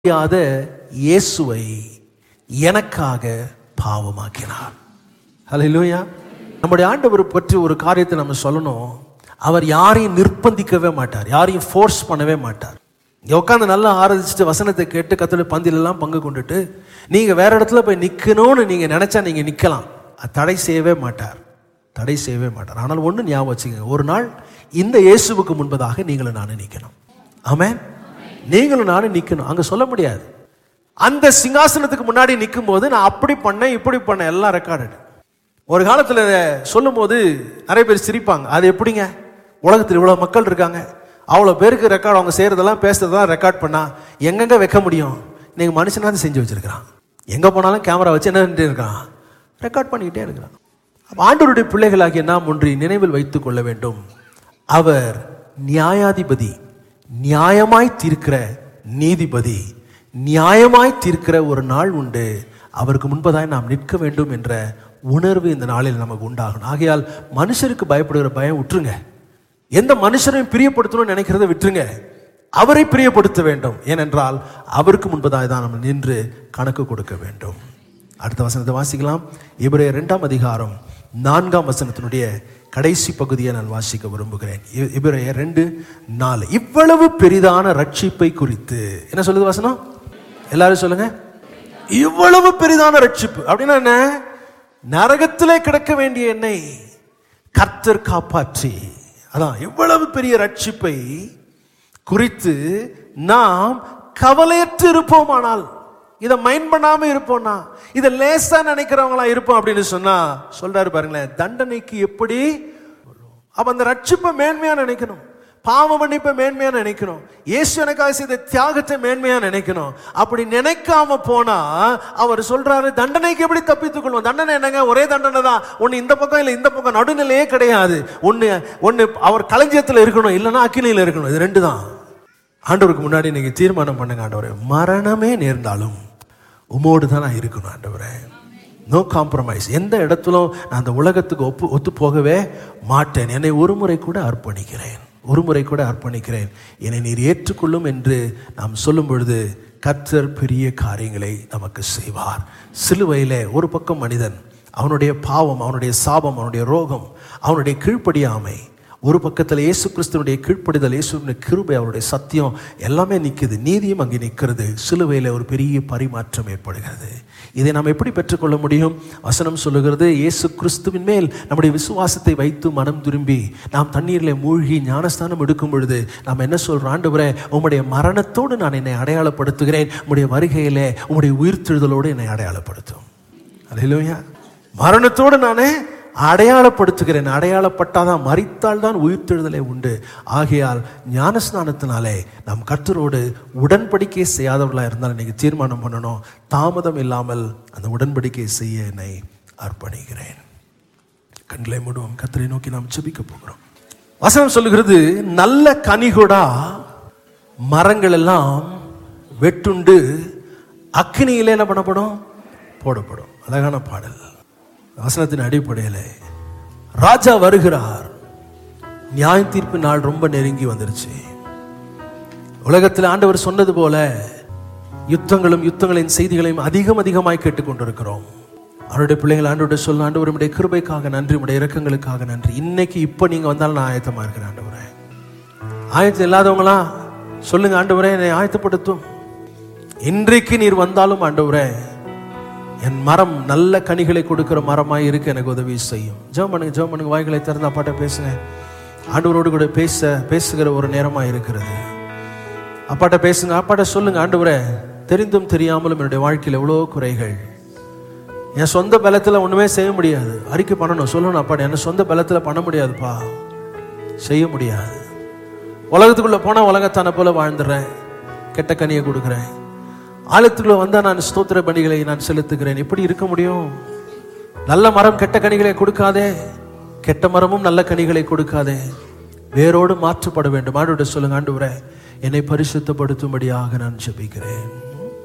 முடியாத இயேசுவை எனக்காக பாவமாக்கினார். ஹல்லேலூயா. நம்முடைய ஆண்டவர் பற்றி ஒரு காரியத்தை நம்ம சொல்லணும். அவர் யாரையும் நிர்பந்திக்கவே மாட்டார், யாரையும் ஃபோர்ஸ் பண்ணவே மாட்டார். இங்கே உட்காந்து நல்லா ஆராதிச்சுட்டு வசனத்தை கேட்டு கர்த்தருடைய பந்திலெல்லாம் பங்கு கொண்டுட்டு நீங்கள் வேற இடத்துல போய் நிற்கணும்னு நீங்கள் நினச்சா நீங்கள் நிற்கலாம். தடை செய்யவே மாட்டார், தடை செய்யவே மாட்டார். ஆனால் ஒன்று ஞாபகம் வச்சுக்கோங்க, ஒரு நாள் இந்த இயேசுவுக்கு முன்பதாக நீங்களும் நானும் நிற்கணும். ஆமென். நீங்களும் நானும் நிற்கணும். அங்கே சொல்ல முடியாது. அந்த சிங்காசனத்துக்கு முன்னாடி நிற்கும் போது நான் அப்படி பண்ணேன் இப்படி பண்ணேன் எல்லாம் ரெக்கார்டு. ஒரு காலத்தில் சொல்லும் போது நிறைய பேர் சிரிப்பாங்க. அது எப்படிங்க, உலகத்தில் இவ்வளோ மக்கள் இருக்காங்க, அவ்வளோ பேருக்கு ரெக்கார்டு, அவங்க செய்கிறதெல்லாம் பேசுறதெல்லாம் ரெக்கார்ட் பண்ணா எங்கெங்க வைக்க முடியும்? நீங்கள் மனுஷனாவது செஞ்சு வச்சிருக்கிறான். எங்கே போனாலும் கேமரா வச்சு என்ன பண்ணிட்டே இருக்கான், ரெக்கார்ட் பண்ணிக்கிட்டே இருக்கிறான். ஆண்டவருடைய பிள்ளைகளாகிய நாம் ஒன்றை நினைவில் வைத்துக் கொள்ள வேண்டும். அவர் நியாயாதிபதி, நியாயமாய் தீர்க்கிற நீதிபதி. நியாயமாய் தீர்க்கிற ஒரு நாள் உண்டு. அவருக்கு முன்பதாய் நாம் நிற்க வேண்டும் என்ற உணர்வு இந்த நாளில் நமக்கு உண்டாகணும். ஆகையால் மனுஷருக்கு பயப்படுகிற பயம் விட்டுருங்க. எந்த மனுஷரையும் பிரியப்படுத்தணும்னு நினைக்கிறத விட்டுருங்க. அவரை பிரியப்படுத்த வேண்டும். ஏனென்றால் அவருக்கு முன்பதாய் தான் நம்ம நின்று கணக்கு கொடுக்க வேண்டும். அடுத்த வசனத்தை வாசிக்கலாம். எபிரேயர் 2ஆம் அதிகாரம் 4ஆம் வசனத்தினுடைய கடைசி பகுதியை நான் வாசிக்க விரும்புகிறேன். எபிரேயர் 2:4. இவ்வளவு பெரிதான ரட்சிப்பை குறித்து என்ன சொல்லுது வசனம்? எல்லாரும் சொல்லுங்க. இவ்வளவு பெரிதான ரட்சிப்பு அப்படின்னா என்ன? நரகத்திலே கிடக்க வேண்டிய என்னை கர்த்தர் காப்பாற்றி, அதான் இவ்வளவு பெரிய ரட்சிப்பை குறித்து நாம் கவலையற்று இருப்போமானால், இதை மைண்ட் பண்ணாம இருப்போம்னா, இதை லேசா நினைக்கிறவங்களா இருப்போம் அப்படின்னு சொன்னா சொல்றாரு பாருங்களேன், தண்டனைக்கு எப்படி. அப்ப அந்த ரட்சிப்பை மேன்மையா நினைக்கணும், பாவ மன்னிப்பை மேன்மையா நினைக்கணும், இயேசு எனக்காக செய்த தியாகத்தை மேன்மையா நினைக்கணும். அப்படி நினைக்காம போனா அவர் சொல்றாரு தண்டனைக்கு எப்படி தப்பித்துக் கொள்வோம். தண்டனை என்னங்க? ஒரே தண்டனை தான். ஒன்னு இந்த பக்கம் இல்ல இந்த பக்கம், நடுநிலையே கிடையாது. ஒன்னு அவர் களஞ்சியத்தில் இருக்கணும், இல்லைன்னா அக்கினியில இருக்கணும். இது ரெண்டு தான். ஆண்டவருக்கு முன்னாடி நீங்க தீர்மானம் பண்ணுங்க, ஆண்டவரே மரணமே நேர்ந்தாலும் உமோடு தான் நான் இருக்கணும் ஆண்டவரே. No compromise. எந்த இடத்திலும் நான் அந்த உலகத்துக்கு ஒத்து போகவே மாட்டேன். என்னை ஒரு முறை கூட அர்ப்பணிக்கிறேன், ஒரு முறை கூட அர்ப்பணிக்கிறேன், என்னை நீர் ஏற்றுக்கொள்ளும் என்று நாம் சொல்லும் பொழுது கர்த்தர் பெரிய காரியங்களை நமக்கு செய்வார். சிலுவையிலே ஒரு பக்கம் மனிதன், அவனுடைய பாவம், அவனுடைய சாபம், அவனுடைய ரோகம், அவனுடைய கீழ்ப்படியாமை, ஒரு பக்கத்தில் இயேசு கிறிஸ்துவனுடைய கீழ்ப்படிதல், இயேசுவின் கிருபை, அவருடைய சத்தியம் எல்லாமே நிற்குது. நீதியும் அங்கே நிற்கிறது. சிலுவையில் ஒரு பெரிய பரிமாற்றம் ஏற்படுகிறது. இதை நாம் எப்படி பெற்றுக்கொள்ள முடியும்? வசனம் சொல்லுகிறது, இயேசு கிறிஸ்துவின் மேல் நம்முடைய விசுவாசத்தை வைத்து மனம் திரும்பி நாம் தண்ணீரில் மூழ்கி ஞானஸ்தானம் எடுக்கும் பொழுது நாம் என்ன சொல்றோம்? ஆண்டவரே உம்முடைய மரணத்தோடு நான் என்னை அடையாளப்படுத்துகிறேன், உம்முடைய வருகையிலே உம்முடைய உயிர்த்தெழுதலோடு என்னை அடையாளப்படுத்தும். அல்லேலூயா. மரணத்தோடு நானே அடையாளப்படுத்துகிறேன். அடையாளப்பட்டாதான், மரித்தால் தான் உயிர்த்தெழுதலே உண்டு. ஆகையால் ஞானஸ்நானத்தினாலே நாம் கர்த்தரோடு உடன்படிக்கை செய்யாதவர்களாக இருந்தால் இன்னைக்கு தீர்மானம் பண்ணணும், தாமதம் இல்லாமல் அந்த உடன்படிக்கை செய்ய என்னை அர்ப்பணிக்கிறேன். கண்களை மூடுவோம். கர்த்தரை நோக்கி நாம் ஜெபிக்க போகிறோம். வசனம் சொல்லுகிறது, நல்ல கனிகொடா மரங்கள் எல்லாம் வெட்டுண்டு அக்கினியிலே என்ன பண்ணப்படும்? போடப்படும். அழகான பாடல். வசனத்தின் அடிப்படையில் ராஜா வருகிறார். நியாய தீர்ப்பு நாள் ரொம்ப நெருங்கி வந்துருச்சு. உலகத்தில் ஆண்டவர் சொன்னது போல யுத்தங்களின் செய்திகளையும் அதிகமாய் கேட்டுக்கொண்டிருக்கிறோம். அவருடைய பிள்ளைகள் ஆண்டவருடைய சொல்ல, ஆண்டவர் உம்முடைய கிருபைக்காக நன்றி, உம்முடைய இரக்கங்களுக்காக நன்றி. இன்னைக்கு இப்ப நீங்க வந்தாலும் நான் ஆயத்தமா இருக்கிறேன் ஆண்டவரே. ஆயத்தம் இல்லாதவங்களா சொல்லுங்க, ஆண்டவரே என்னை ஆயத்தப்படுத்தும். இன்றைக்கு நீர் வந்தாலும் ஆண்டவரே என் மரம் நல்ல கனிகளை கொடுக்கிற மரமாய் இருக்க எனக்கு உதவி செய்யும். ஜெபம் பண்ணுங்க. வாய்களை திறந்து அப்பாட்ட பேசுங்க. ஆண்டவரோடு கூட பேசுகிற ஒரு நேரமா இருக்கிறது. அப்பாட்ட பேசுங்க, அப்பாட்ட சொல்லுங்க, ஆண்டவரே தெரிந்தும் தெரியாமலும் என்னுடைய வாழ்க்கையில் எவ்வளோ குறைகள், என் சொந்த பலத்தில் ஒண்ணுமே செய்ய முடியாது. அறிக்கை பண்ணணும், சொல்லணும், அப்பாட்ட என்ன சொந்த பலத்தில் பண்ண முடியாதுப்பா, செய்ய முடியாது. உலகத்துக்குள்ள போனா உலகத்தான போல வாழ்ந்துடுறேன், கெட்ட கனியை கொடுக்குறேன். ஆலயத்துக்குள்ள வந்தா நான் ஸ்தோத்திர பலிகளை நான் செலுத்துகிறேன். எப்படி இருக்க முடியும்? நல்ல மரம் கெட்ட கனிகளை கொடுக்காதே, கெட்ட மரமும் நல்ல கனிகளை கொடுக்காதே, வேரோடு மாற்றப்பட வேண்டும். ஆண்டவரே சொல்லுங்க, ஆண்டவரே என்னை பரிசுத்தப்படுத்தும்படியாக நான் ஜெபிக்கிறேன்.